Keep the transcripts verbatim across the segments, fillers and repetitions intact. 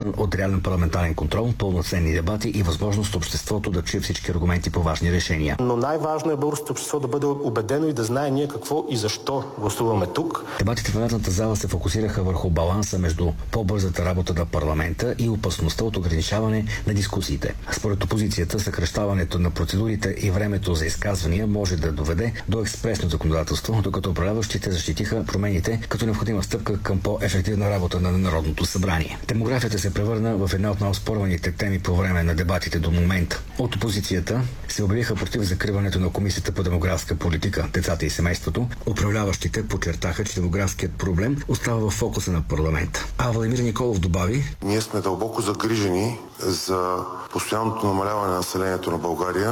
от реален парламентарен контрол, пълноценни дебати и възможност обществото да чуе всички аргументи по важни решения. Но най-важно е българското общество да бъде убедено и да знае ние какво и защо гласуваме тук. Дебатите в пленарната зала се фокусираха върху баланса между по-бързата работа на парламента и опасността от ограничаване на дискусиите. Според опозицията, съкращаването на процедурите и времето за изказвания може да доведе до експресно законодателство, докато управляващите защитиха промените като необходима стъпка към по-ефективна работа на Народното събрание. Демографията се превърна в една от най-оспорваните теми по време на дебатите до момента. От опозицията се обявиха против закриването на Комисията по демографска политика, децата и семейството. Управляващите подчертаха, че демографският проблем остава в фокуса на парламента. А Владимир Николов добави: ние сме дълбоко загрижени за постоянното намаляване на населението на България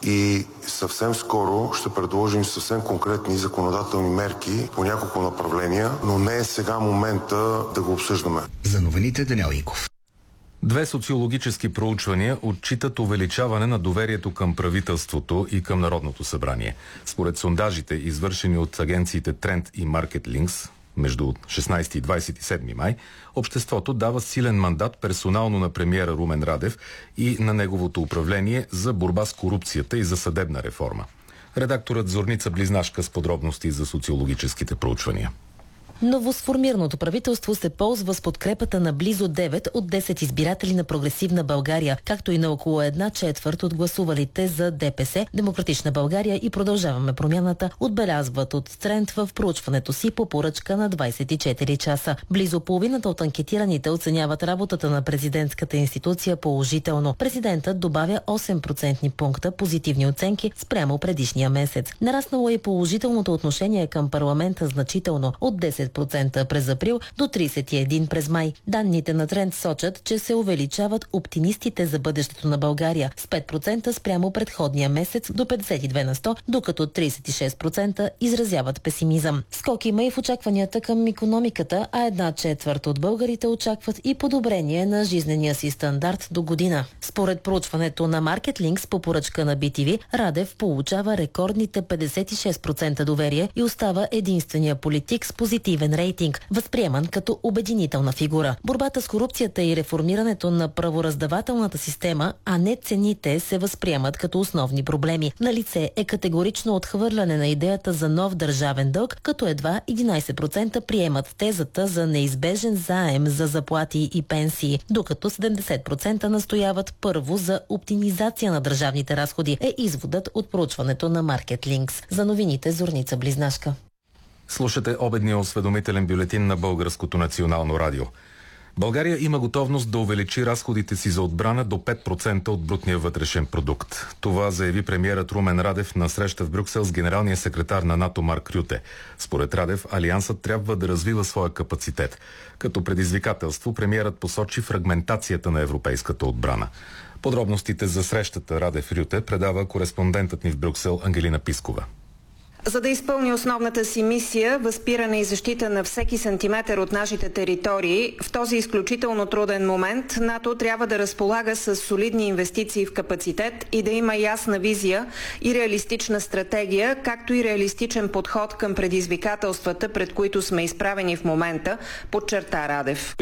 и съвсем скоро ще предложим съвсем конкретни законодателни мерки по няколко направления, но не е сега момента да го обсъждаме. За новините Даниел Инков. Две социологически проучвания отчитат увеличаване на доверието към правителството и към Народното събрание. Според сондажите, извършени от агенциите Тренд и Market Links, между шестнайсети и двайсет и седми май, обществото дава силен мандат персонално на премиера Румен Радев и на неговото управление за борба с корупцията и за съдебна реформа. Редакторът Зорница Близнашка с подробности за социологическите проучвания. Новосформираното правителство се ползва с подкрепата на близо девет от десет избиратели на Прогресивна България, както и на около една четвърт от гласувалите за ДПС, Демократична България и Продължаваме промяната, отбелязват от Тренд в проучването си по поръчка на двайсет и четири часа. Близо половината от анкетираните оценяват работата на президентската институция положително. Президентът добавя осем процентни пункта позитивни оценки спрямо предишния месец. Нараснало е положителното отношение към парламента значително от десет процента през април до трийсет и един през май. Данните на Тренд сочат, че се увеличават оптимистите за бъдещето на България с пет процента спрямо предходния месец до петдесет и две на сто, докато трийсет и шест процента изразяват песимизъм. Скок има и в очакванията към икономиката, а една четвърт от българите очакват и подобрение на жизнения си стандарт до година. Според проучването на Market Links по поръчка на би ти ви, Радев получава рекордните петдесет и шест процента доверие и остава единствения политик с позитивен рейтинг, възприеман като обединителна фигура. Борбата с корупцията и реформирането на правораздавателната система, а не цените, се възприемат като основни проблеми. Налице е категорично отхвърляне на идеята за нов държавен дълг, като едва единайсет процента приемат тезата за неизбежен заем за заплати и пенсии, докато седемдесет процента настояват първо за оптимизация на държавните разходи, е изводът от проучването на Market Links. За новините Зорница Близнашка. Слушате обедния осведомителен бюлетин на Българското национално радио. България има готовност да увеличи разходите си за отбрана до пет процента от брутния вътрешен продукт. Това заяви премиерът Румен Радев на среща в Брюксел с генералния секретар на НАТО Марк Рюте. Според Радев, Алиансът трябва да развива своя капацитет. Като предизвикателство премиерът посочи фрагментацията на европейската отбрана. Подробностите за срещата Радев-Рюте предава кореспондентът ни в Брюксел Ангелина Пискова. За да изпълни основната си мисия, възпиране и защита на всеки сантиметър от нашите територии, в този изключително труден момент НАТО трябва да разполага с солидни инвестиции в капацитет и да има ясна визия и реалистична стратегия, както и реалистичен подход към предизвикателствата, пред които сме изправени в момента, подчерта Радев.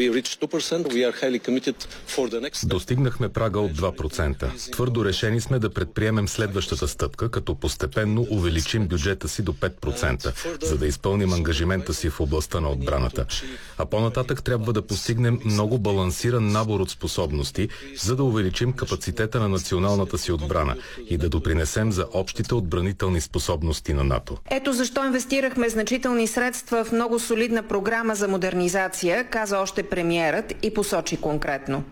Достигнахме прага от два процента. Твърдо решени сме да предприемем следващата стъпка, като постепенно увеличим бюджета си до пет процента, за да изпълним ангажимента си в областта на отбраната. А по-нататък трябва да постигнем много балансиран набор от способности, за да увеличим капацитета на националната си отбрана и да допринесем за общите отбранителни способности на НАТО. Ето защо инвестирахме значителни средства в много солидна програма за модернизация, каза още премиерът и посочи конкретно.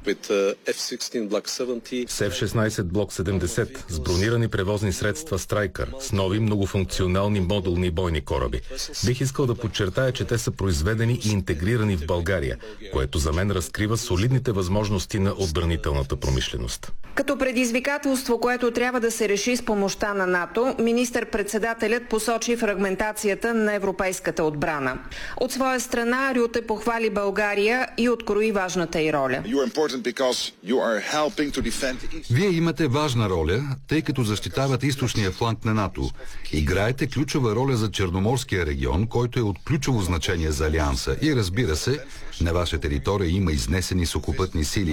С Еф шестнайсет Блок седемдесет, с бронирани превозни средства Страйкър, с нови многофункционални модулни бойни кораби. Бих искал да подчертая, че те са произведени и интегрирани в България, което за мен разкрива солидните възможности на отбранителната промишленост. Като предизвикателство, което трябва да се реши с помощта на НАТО, министър-председателят посочи фрагментацията на европейската отбрана. От своя страна Рюте похвали България и открои важната й роля. Вие имате важна роля, тъй като защитавате източния фланг на НАТО. Играете ключова роля за Черноморския регион, който е от ключово значение за Алианса. И разбира се, на ваша територия има изнесени сухопътни сили.